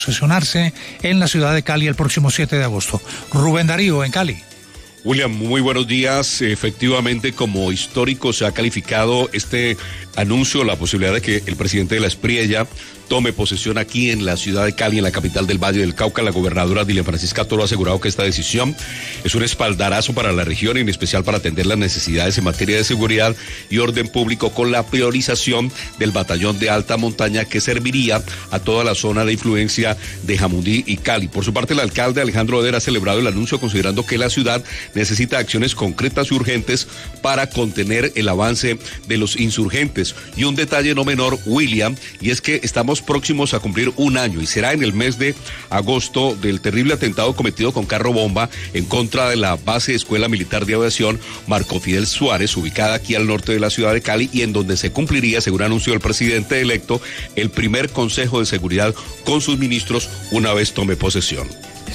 posesionarse en la ciudad de Cali el próximo 7 de agosto. Rubén Darío, en Cali. William, muy buenos días. Efectivamente, como histórico se ha calificado este anuncio, la posibilidad de que el presidente de la Espriella tome posesión aquí en la ciudad de Cali, en la capital del Valle del Cauca. La gobernadora Dilian Francisca Toro ha asegurado que esta decisión es un espaldarazo para la región, y en especial para atender las necesidades en materia de seguridad y orden público, con la priorización del batallón de alta montaña que serviría a toda la zona de influencia de Jamundí y Cali. Por su parte, el alcalde Alejandro Oder ha celebrado el anuncio, considerando que la ciudad necesita acciones concretas y urgentes para contener el avance de los insurgentes. Y un detalle no menor, William, y es que estamos próximos a cumplir un año, y será en el mes de agosto, del terrible atentado cometido con carro bomba en contra de la base de Escuela Militar de Aviación Marco Fidel Suárez, ubicada aquí al norte de la ciudad de Cali, y en donde se cumpliría, según anunció el presidente electo, el primer Consejo de Seguridad con sus ministros una vez tome posesión.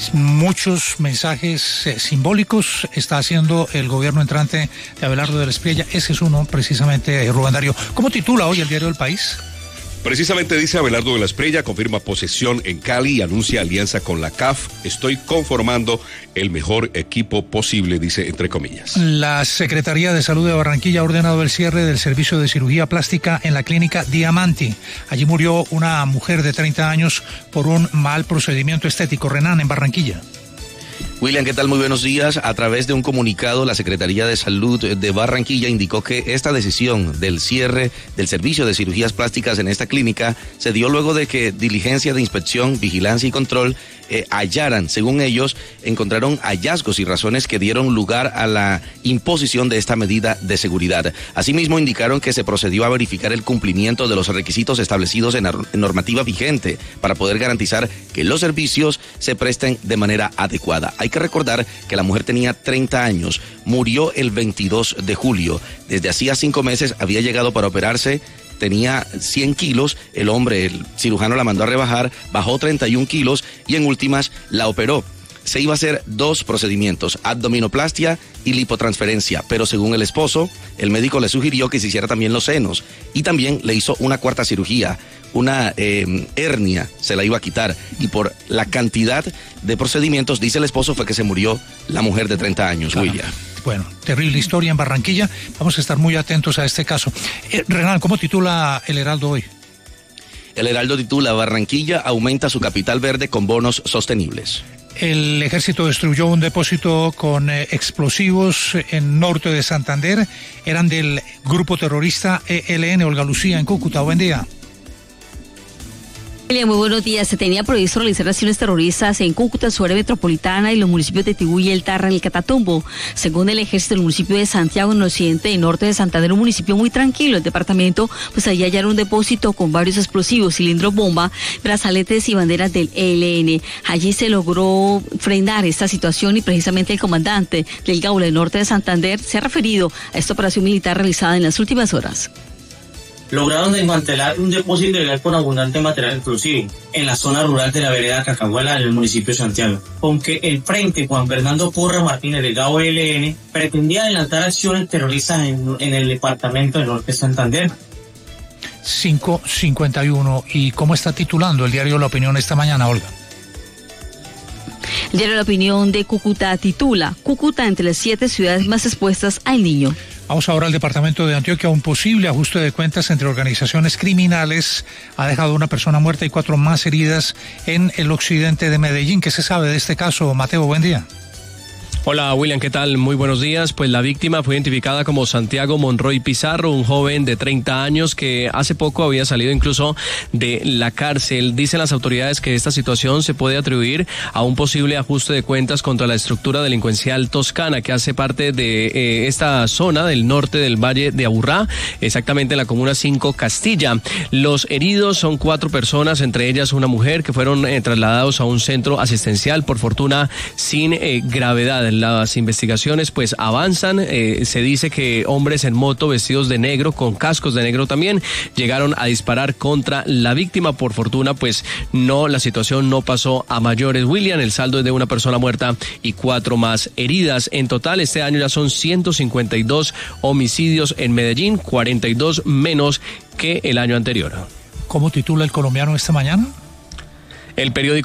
Muchos mensajes simbólicos está haciendo el gobierno entrante de Abelardo de la Espriella. Ese es uno, precisamente, Rubén Darío. ¿Cómo titula hoy el diario El País? Precisamente dice: Abelardo de la Espriella confirma posesión en Cali y anuncia alianza con la CAF. Estoy conformando el mejor equipo posible, dice entre comillas. La Secretaría de Salud de Barranquilla ha ordenado el cierre del servicio de cirugía plástica en la clínica Diamanti. Allí murió una mujer de 30 años por un mal procedimiento estético. Renan, en Barranquilla. William, ¿qué tal? Muy buenos días. A través de un comunicado, la Secretaría de Salud de Barranquilla indicó que esta decisión del cierre del servicio de cirugías plásticas en esta clínica se dio luego de que diligencia de inspección, vigilancia y control hallaran, según ellos, encontraron hallazgos y razones que dieron lugar a la imposición de esta medida de seguridad. Asimismo, indicaron que se procedió a verificar el cumplimiento de los requisitos establecidos en normativa vigente para poder garantizar que los servicios se presten de manera adecuada. Hay que recordar que la mujer tenía 30 años, murió el 22 de julio. Desde hacía 5 meses había llegado para operarse. Tenía 100 kilos, el hombre, el cirujano, la mandó a rebajar, bajó 31 kilos y en últimas la operó. Se iba a hacer 2 procedimientos, abdominoplastia y lipotransferencia, pero según el esposo, el médico le sugirió que se hiciera también los senos, y también le hizo una 4ª cirugía, una hernia se la iba a quitar, y por la cantidad de procedimientos, dice el esposo, fue que se murió la mujer de 30 años, William. Bueno, terrible historia en Barranquilla. Vamos a estar muy atentos a este caso. Renan, ¿cómo titula El Heraldo hoy? El Heraldo titula: Barranquilla aumenta su capital verde con bonos sostenibles. El ejército destruyó un depósito con explosivos en norte de Santander. Eran del grupo terrorista ELN. Olga Lucía, en Cúcuta. Buen día. Muy buenos días. Se tenía previsto realizar acciones terroristas en Cúcuta, su área metropolitana, y los municipios de Tibú y El Tarra, en el Catatumbo. Según el ejército, del municipio de Santiago, en el occidente y norte de Santander, un municipio muy tranquilo. El departamento, pues allí hallaron un depósito con varios explosivos, cilindros bomba, brazaletes y banderas del ELN. Allí se logró frenar esta situación, y precisamente el comandante del Gaula del norte de Santander se ha referido a esta operación militar realizada en las últimas horas. Lograron desmantelar un depósito ilegal con abundante material explosivo en la zona rural de la vereda Cacahuala, en el municipio de Santiago. Aunque el Frente Juan Fernando Porra Martínez del GAO ELN pretendía adelantar acciones terroristas en el departamento del norte de Santander. 5:51. ¿Y cómo está titulando el diario La Opinión esta mañana, Olga? El diario La Opinión de Cúcuta titula: Cúcuta entre las 7 ciudades más expuestas al niño. Vamos ahora al departamento de Antioquia. Un posible ajuste de cuentas entre organizaciones criminales ha dejado una persona muerta y 4 más heridas en el occidente de Medellín. ¿Qué se sabe de este caso, Mateo? Buen día. Hola William, ¿qué tal? Muy buenos días. Pues la víctima fue identificada como Santiago Monroy Pizarro, un joven de 30 años que hace poco había salido incluso de la cárcel. Dicen las autoridades que esta situación se puede atribuir a un posible ajuste de cuentas contra la estructura delincuencial toscana, que hace parte de esta zona del norte del Valle de Aburrá, exactamente en la comuna 5 Castilla. Los heridos son 4 personas, entre ellas una mujer, que fueron trasladados a un centro asistencial, por fortuna sin gravedad. Las investigaciones pues avanzan. Se dice que hombres en moto vestidos de negro, con cascos de negro también, llegaron a disparar contra la víctima. Por fortuna pues no, la situación no pasó a mayores, William. El saldo es de una persona muerta y 4 más heridas. En total este año ya son 152 homicidios en Medellín, 42 menos que el año anterior. ¿Cómo titula El Colombiano esta mañana? El periódico